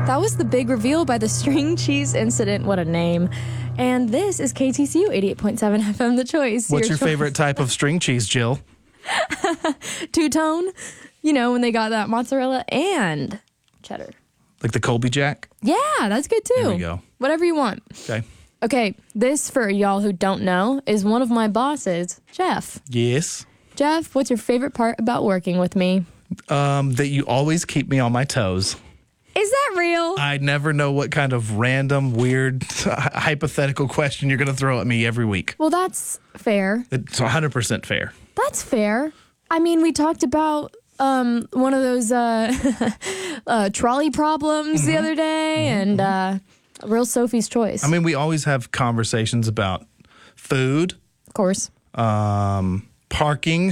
That was the big reveal by the string cheese incident. What a name. And this is KTCU 88.7 FM, The Choice. What's your favorite type of string cheese, Jill? Two-tone. You know, when they got that mozzarella and cheddar. Like the Colby Jack? Yeah, that's good too. There we go. Whatever you want. Okay. Okay, this, for y'all who don't know, is one of my bosses, Jeff. Yes. Jeff, what's your favorite part about working with me? That you always keep me on my toes. Is that real? I never know what kind of random, weird, hypothetical question you're going to throw at me every week. Well, that's fair. It's 100% fair. That's fair. I mean, we talked about one of those trolley problems the other day, and real Sophie's Choice. I mean, we always have conversations about food. Of course. Parking.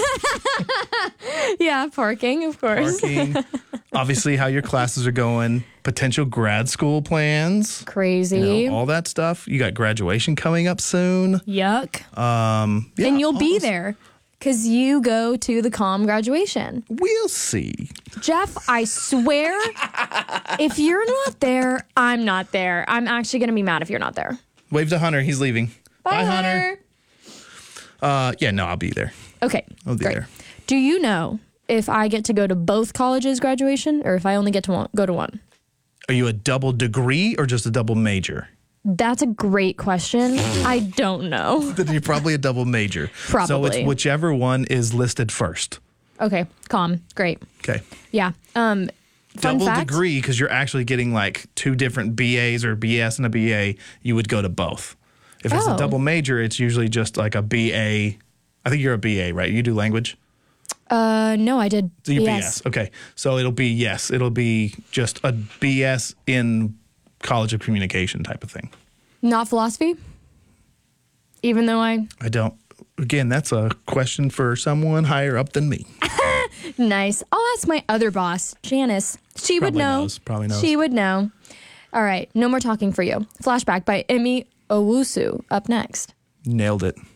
Yeah, parking, of course. Parking. Obviously, how your classes are going. Potential grad school plans. Crazy. You know, all that stuff. You got graduation coming up soon. Yuck. Yeah, And you'll be there because you go to the comm graduation. We'll see. Jeff, I swear, if you're not there, I'm not there. I'm actually going to be mad if you're not there. Wave to Hunter. He's leaving. Bye, Hunter. Yeah, no, I'll be there. Okay, I'll be great. there. Do you know if I get to go to both colleges' graduation or if I only get to go to one? Are you a double degree or just a double major? That's a great question. I don't know. Then you're probably a double major. Probably. So it's whichever one is listed first. Okay, comm. Great. Okay. Yeah. Fun Double fact, degree, because you're actually getting like two different BAs or BS and a BA, you would go to both. If it's a Oh. double major, it's usually just like a BA. I think you're a BA, right? You do language? no, I did So you're BS. BS. Okay. So it'll be just a BS in College of Communication type of thing. Not philosophy? Even though I don't. Again, that's a question for someone higher up than me. Nice. I'll ask my other boss, Janice. She would Probably know. knows. Probably knows. She would know. All right. No more talking for you. Flashback by Emi Owusu up next. Nailed it.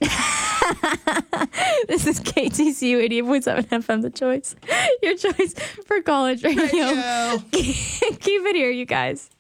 This is KTCU 88.7 FM, The Choice. Your choice for college radio. Keep it here, you guys.